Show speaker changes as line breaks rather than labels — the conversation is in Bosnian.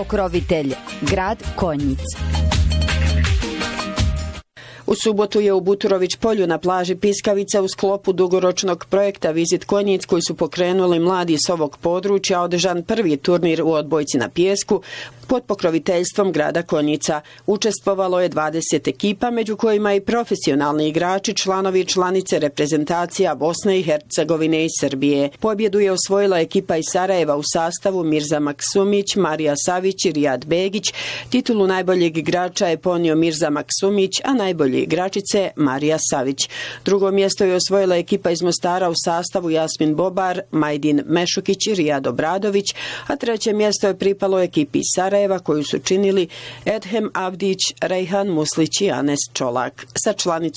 Pokrovitelj, grad Konjic.
U subotu je u Buturović polju na plaži Piskavica u sklopu dugoročnog projekta Vizit Konjic koji su pokrenuli mladi s ovog područja održan prvi turnir u odbojci na pijesku pod pokroviteljstvom grada Konjica. Učestvovalo je 20 ekipa, među kojima i profesionalni igrači, članovi i članice reprezentacija Bosne i Hercegovine i Srbije. Pobjedu je osvojila ekipa iz Sarajeva u sastavu Mirza Maksumić, Marija Savić i Rijad Begić. Titulu najboljeg igrača je ponio Mirza Maksumić, a najbolje igračice Marija Savić. Drugo mjesto je osvojila ekipa iz Mostara u sastavu Jasmin Bobar, Majdin Mešukić i Rijad Obradović, a treće mjesto je pripalo ekipi iz Sarajeva koju su činili Edhem Avdić, Rejhan Muslić i Anes Čolak. Sa članicom